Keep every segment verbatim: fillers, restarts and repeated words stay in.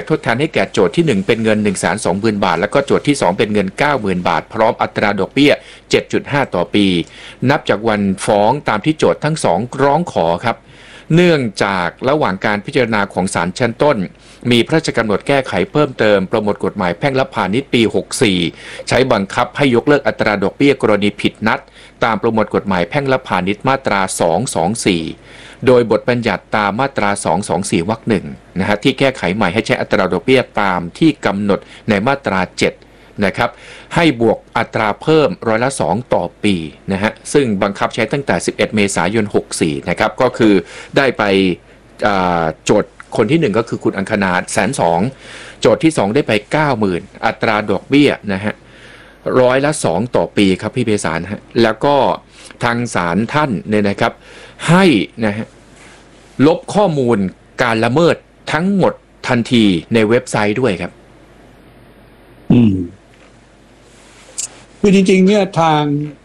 ทดแทนให้แก่โจทย์ที่หนึ่งเป็นเงิน หนึ่งแสนสองหมื่น บาทแล้วก็โจทย์ที่สองเป็นเงิน เก้าหมื่น บาทพร้อมอัตราดอกเบี้ย เจ็ดจุดห้า ต่อปีนับจากวันฟ้องตามที่โจทย์ทั้งสองร้องขอครับเนื่องจากระหว่างการพิจารณาของศาลชั้นต้นมีพระราชกำหนดแก้ไขเพิ่มเติมประมวลกฎหมายแพ่งและพาณิชย์ปีหกสี่ใช้บังคับให้ยกเลิกอัตราดอกเบี้ยกรณีผิดนัดตามประมวลกฎหมายแพ่งและพาณิชย์มาตราสองสองสี่โดยบทบัญญัติตามมาตราสองสองสี่วรรคหนึ่งนะฮะที่แก้ไขใหม่ให้ใช้อัตราดอกเบี้ยตามที่กำหนดในมาตราเจ็ดนะครับให้บวกอัตราเพิ่มร้อยละสองต่อปีนะฮะซึ่งบังคับใช้ตั้งแต่สิบเอ็ดเมษายนหกสี่นะครับก็คือได้ไปโจทย์คนที่หนึ่งก็คือคุณอังคณาแสนสองโจทย์ที่สองได้ไป เก้าหมื่น อัตราดอกเบี้ยนะฮะร้อยละสองต่อปีครับพี่เภสัชฮะแล้วก็ทางศาลท่านเนี่ยนะครับให้นะฮะลบข้อมูลการละเมิดทั้งหมดทันทีในเว็บไซต์ด้วยครับอืมคือจริงๆเนี่ยทาง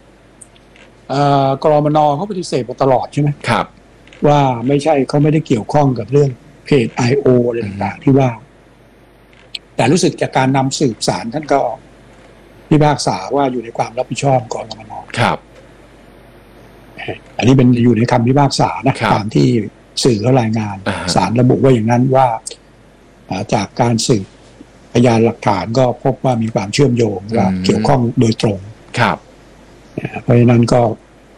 กรมน.เขาปฏิเสธมาตลอดใช่ไหมครับว่าไม่ใช่เขาไม่ได้เกี่ยวข้องกับเรื่องเพจ ไอ โอ อะไรต่างๆที่ว่าแต่รู้สึกจากการนำสืบสารท่านก็พิพากษาว่าอยู่ในความรับผิดชอบกรมน. ครับอันนี้เป็นอยู่ในคำพิพากษานะตามที่สื่อเขารายงานศาลระบุว่าอย่างนั้นว่าจากการสืบพยานหลักฐานก็พบว่ามีความเชื่อมโยงว่าเกี่ยวข้องโดยตรงครับเพราะฉะนั้นก็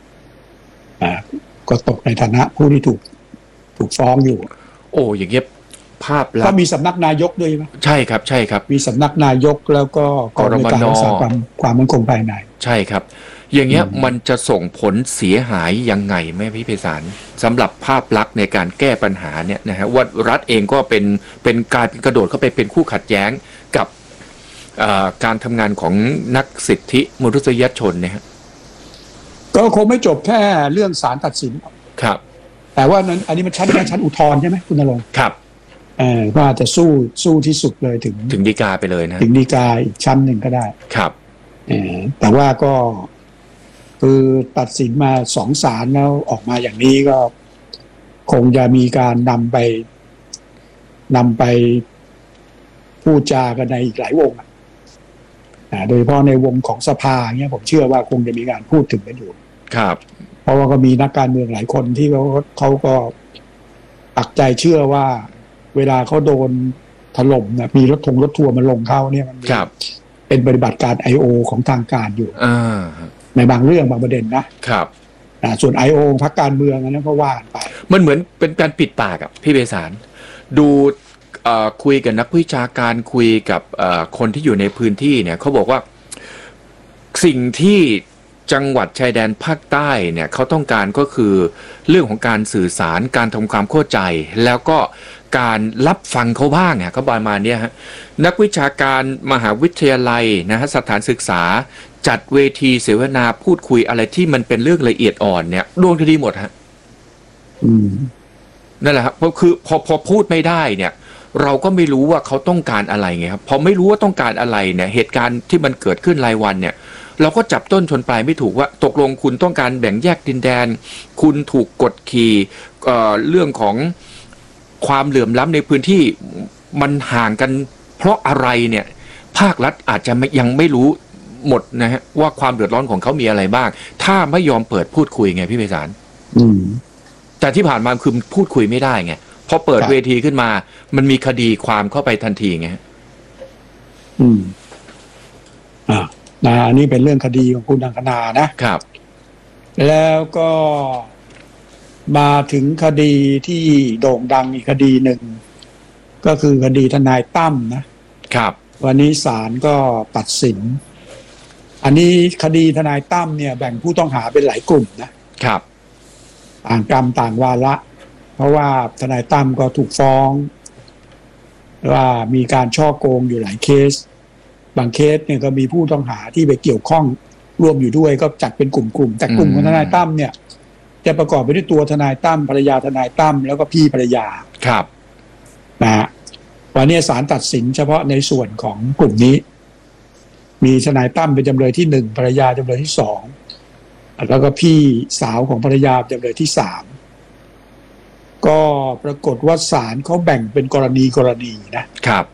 ก็ตกในฐานะผู้ที่ถูกถูกฟ้องอยู่โอ้อย่างเงี้ยภาพลักษณ์ก็มีสำนักนายกด้วยไหมใช่ครับใช่ครับมีสำนักนายกแล้วก็กรมน. ความความมั่นคงภายในใช่ครับอย่างเงี้ยมันจะส่งผลเสียหายยังไงแม่พี่ไพศาลสำหรับภาพลักษณ์ในการแก้ปัญหาเนี่ยนะฮะว่ารัฐเองก็เป็นเป็นการกระโดดเข้าไปเป็นคู่ขัดแย้งกับการทำงานของนักสิทธิมนุษยชนเนี่ยฮะก็คงไม่จบแค่เรื่องศาลตัดสินครับแต่ว่านั้นอันนี้มันชั้นชั้นอุทธรณ์ใช่ไหมคุณณรงค์ครับเออว่าจะสู้สู้ที่สุดเลยถึงถึงฎีกาไปเลยนะถึงฎีกาอีกชั้นหนึ่งก็ได้ครับเออแต่ว่าก็คือตัดสินมาสองศาลแล้วออกมาอย่างนี้ก็คงจะมีการนำไปนำไปพูดจากันในอีกหลายวงอ่ะโดยเฉพาะในวงของสภาเนี่ยผมเชื่อว่าคงจะมีการพูดถึงกันอยู่ครับเพราะว่าก็มีนักการเมืองหลายคนที่เขาเขาก็ปักใจเชื่อว่าเวลาเขาโดนถล่มเนี่ยมีรถทงรถทัวร์มาลงเขาเนี่ยมันเป็นปฏิบัติการ ไอ โอ ของทางการอยู่ในบางเรื่องบางประเด็นนะครับส่วน ไอ โอ พรรคการเมืองนั้นก็ว่าไปมันเหมือนเป็นการปิดปากอ่ะพี่เบสารดูคุยกับนักวิชาการคุยกับคนที่อยู่ในพื้นที่เนี่ยเขาบอกว่าสิ่งที่จังหวัดชายแดนภาคใต้เนี่ยเขาต้องการก็คือเรื่องของการสื่อสารการทำความเข้าใจแล้วก็การรับฟังเขาบ้างอ่ะเขาประมาณนี้ฮะนักวิชาการมหาวิทยาลัยนะฮะสถานศึกษาจัดเวทีเสวนาพูดคุยอะไรที่มันเป็นเรื่องละเอียดอ่อนเนี่ยโดนคดีหมดฮะอืมนั่นแหละครับเพราะคือพอพอพูดไม่ได้เนี่ยเราก็ไม่รู้ว่าเขาต้องการอะไรไงครับพอไม่รู้ว่าต้องการอะไรเนี่ยเหตุการณ์ที่มันเกิดขึ้นรายวันเนี่ยเราก็จับต้นชนปลายไม่ถูกว่าตกลงคุณต้องการแบ่งแยกดินแดนคุณถูกกดขี่ เอ่อ เรื่องของความเหลื่อมล้ำในพื้นที่มันห่างกันเพราะอะไรเนี่ยภาครัฐอาจจะยังไม่รู้หมดนะฮะว่าความเดือดร้อนของเขามีอะไรบ้างถ้าไม่ยอมเปิดพูดคุยไงพี่ไพศาลอืมแต่ที่ผ่านมาคือพูดคุยไม่ได้ไงพอเปิดเวทีขึ้นมามันมีคดีความเข้าไปทันทีไงอืมอ่านะอันนี้เป็นเรื่องคดีของคุณอังคณานะครับแล้วก็มาถึงคดีที่โด่งดังอีกคดีหนึ่งก็คือคดีทนายตั้มนะครับวันนี้ศาลก็ตัดสินอันนี้คดีทนายตั้มเนี่ยแบ่งผู้ต้องหาเป็นหลายกลุ่มนะครับต่างกรรมต่างวาระเพราะว่าทนายตั้มก็ถูกฟ้องว่ามีการฉ้อโกงอยู่หลายเคสบางเคสเนี่ยก็มีผู้ต้องหาที่ไปเกี่ยวข้องร่วมอยู่ด้วยก็จัดเป็นกลุ่มๆแต่กลุ่มของทนายตั้มเนี่ยจะประกอบไปด้วยตัวทนายตั้มภรรยาทนายตั้มแล้วก็พี่ภรรยาครับนะฮะวันนี้ศาลตัดสินเฉพาะในส่วนของกลุ่มนี้มีทนายตั้มเป็นจำเลยที่หนึ่งภรรยาจำเลยที่สองแล้วก็พี่สาวของภรรยาจำเลยที่สามก็ปรากฏว่าศาลเขาแบ่งเป็นกรณีกรณีนะครับ